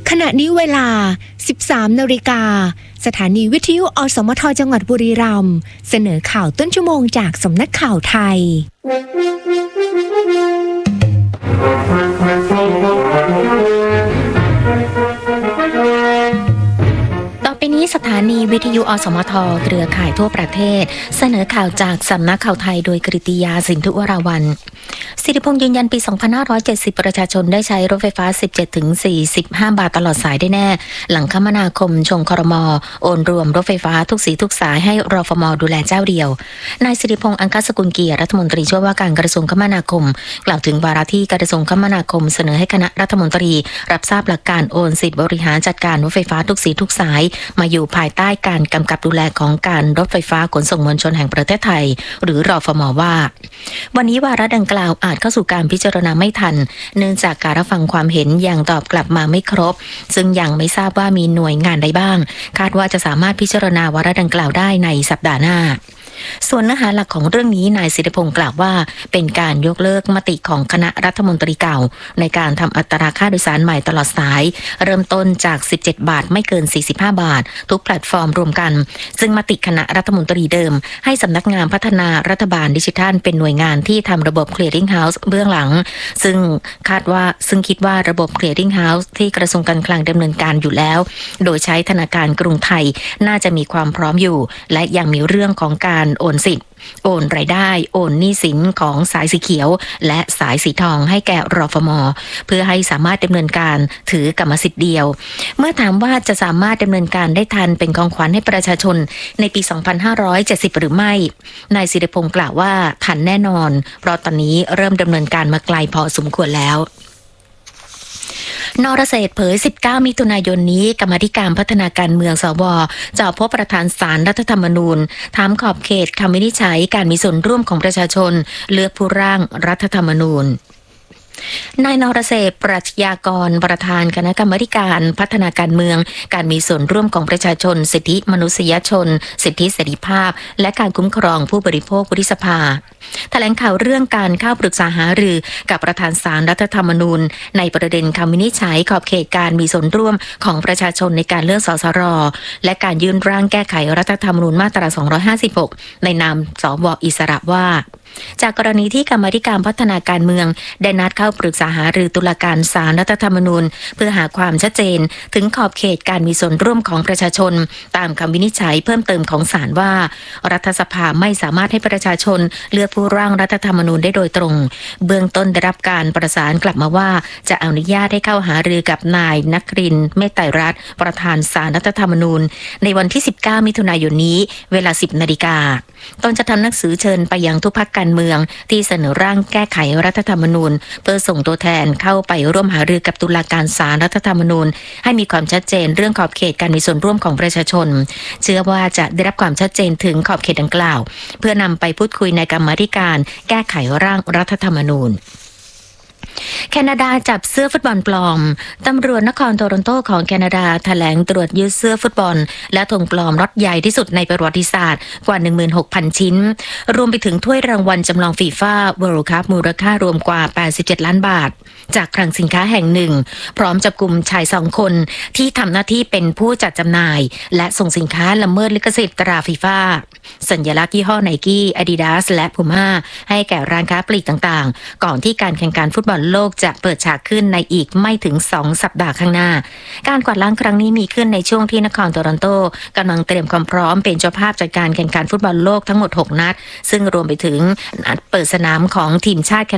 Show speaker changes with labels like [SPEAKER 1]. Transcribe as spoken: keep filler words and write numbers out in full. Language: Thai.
[SPEAKER 1] ขณะนี้เวลา สิบสามนาฬิกา สถานีวิทยุอสมทจังหวัดบุรีรัมย์เสนอข่าวต้นชั่วโมงจากสำนักข่าวไทยต่อไปนี้สถานีวิทยุอสมทเครือข่ายทั่วประเทศเสนอข่าวจากสำนักข่าวไทยโดยกฤติยาสินธุวราวัลย์สิริพงษ์ยืนยันปี สองพันห้าร้อยเจ็ดสิบ ประชาชนได้ใช้รถไฟฟ้า สิบเจ็ดถึงสี่สิบห้า บาทตลอดสายได้แน่หลังคมนาคมชงครม.โอนรวมรถไฟฟ้าทุกสีทุกสายให้รฟม.ดูแลเจ้าเดียวนายสิริพงษ์อังคสกุลเกียรติรัฐมนตรีช่วยว่าการกระทรวงคมนาคมกล่าวถึงวาระที่กระทรวงคมนาคมเสนอให้คณะรัฐมนตรีรับทราบหลักการโอนสิทธิบริหารจัดการรถไฟฟ้าทุกสีทุกสายมาอยู่ภายใต้การกำกับดูแลของการรถไฟฟ้าขนส่งมวลชนแห่งประเทศไทยหรือรฟม.ว่าวันนี้วาระดังกล่าวอาจเข้าสู่การพิจารณาไม่ทันเนื่องจากการรับฟังความเห็นอย่างตอบกลับมาไม่ครบซึ่งยังไม่ทราบว่ามีหน่วยงานใดบ้างคาดว่าจะสามารถพิจารณาวาระดังกล่าวได้ในสัปดาห์หน้าส่วนเนื้อหาหลักของเรื่องนี้นายสิริพงษ์กล่าวว่าเป็นการยกเลิกมติของคณะรัฐมนตรีเก่าในการทำอัตราค่าโดยสารใหม่ตลอดสายเริ่มต้นจากสิบเจ็ดบาทไม่เกินสี่สิบห้าบาททุกแพลตฟอร์มรวมกันซึ่งมติคณะรัฐมนตรีเดิมให้สำนักงานพัฒนารัฐบาลดิจิทัลเป็นหน่วยงานที่ทำระบบ Clearing House เบื้องหลังซึ่งคาดว่าซึ่งคิดว่าระบบ Clearing House ที่กระทรวงการคลังดำเนินการอยู่แล้วโดยใช้ธนาคารกรุงไทยน่าจะมีความพร้อมอยู่และยังมีเรื่องของการโอนสิทธิ์โอนรายได้โอนหนี้สินของสายสีเขียวและสายสีทองให้แก่รฟม.เพื่อให้สามารถดำเนินการถือกรรมสิทธิ์เดียวเมื่อถามว่าจะสามารถดำเนินการได้ทันเป็นของขวัญให้ประชาชนในปี สองพันห้าร้อยเจ็ดสิบ หรือไม่นายสิริพงษ์กล่าวว่าทันแน่นอนเพราะตอนนี้เริ่มดำเนินการมาไกลพอสมควรแล้วนรเศรษฐ์เผยสิบเก้ามิถุนายนนี้กรรมาธิการพัฒนาการเมืองสวจะพบประธานศาลรัฐธรรมนูญถามขอบเขตคำวินิจฉัยการมีส่วนร่วมของประชาชนเลือกผู้ร่างรัฐธรรมนูญนายนรเศรษฐ์ปรัชญากรประธานคณะกรรมาธิการพัฒนาการเมืองการมีส่วนร่วมของประชาชนสิทธิมนุษยชนสิทธิเสรีภาพและการคุ้มครองผู้บริโภควุฒิสภาแถลงข่าวเรื่องการเข้าปรึกษาหารือกับประธานศาลรัฐธรรมนูญในประเด็นคำวินิจฉัยขอบเขตการมีส่วนร่วมของประชาชนในการเลือกสสรและการยื่นร่างแก้ไขรัฐธรรมนูญมาตราสองร้อยห้าสิบหกในนามสวอิสระว่าจากกรณีที่กรรมาธิการพัฒนาการเมืองได้นัดเข้าปรึกษาหารือตุลาการศาลรัฐธรรมนูญเพื่อหาความชัดเจนถึงขอบเขตการมีส่วนร่วมของประชาชนตามคำวินิจฉัยเพิ่มเติมของศาลว่ารัฐสภาไม่สามารถให้ประชาชนเลือกผู้ร่างรัฐธรรมนูญได้โดยตรงเบื้องต้นได้รับการประสานกลับมาว่าจะอนุญาตให้เข้าหารือกับนายนครินทร์เมตไตรรัตน์ประธานศาลรัฐธรรมนูญในวันที่สิบเก้ามิถุนายนนี้เวลา สิบนาฬิกาตนจะทำหนังสือเชิญไปยังทุกพรรคการเมืองที่เสนอร่างแก้ไขรัฐธรรมนูญเพื่อส่งตัวแทนเข้าไปร่วมหารือกับตุลาการศาลรัฐธรรมนูญให้มีความชัดเจนเรื่องขอบเขตการมีส่วนร่วมของประชาชนเชื่อว่าจะได้รับความชัดเจนถึงขอบเขตดังกล่าวเพื่อนำไปพูดคุยในกรรมาธิการแก้ไขร่างรัฐธรรมนูญแคนาดาจับเสื้อฟุตบอลปลอมตำรวจนครโตรอนโตของแคนาดาแถลงตรวจยึดเสื้อฟุตบอลและธงปลอมล็อตใหญ่ที่สุดในประวัติศาสตร์กว่า หนึ่งหมื่นหกพัน ชิ้นรวมไปถึงถ้วยรางวัลจำลองฟีฟ่าเวิลด์คัพมูลค่ารวมกว่าแปดสิบเจ็ดล้านบาทจากคลังสินค้าแห่งหนึ่งพร้อมจับกุมชายสองคนที่ทำหน้าที่เป็นผู้จัดจำหน่ายและส่งสินค้าละเมิดลิขสิทธิ์ตราฟีฟ่าสัญลักษณ์ยี่ห้อไนกี้ อาดิดาสและพูม่าให้แก่ร้านค้าปลีกต่างๆก่อนที่การแข่งขันฟุตบอลโลกจะเปิดฉากขึ้นในอีกไม่ถึงสองสัปดาห์ข้างหน้าการกวาดล้างครั้งนี้มีขึ้นในช่วงที่นครโตรอนโตกำลังเตรียมความพร้อมเป็นเจ้าภาพจัดการแข่งขันฟุตบอลโลกทั้งหมดหกนัดซึ่งรวมไปถึงนัดเปิดสนามของทีมชาติ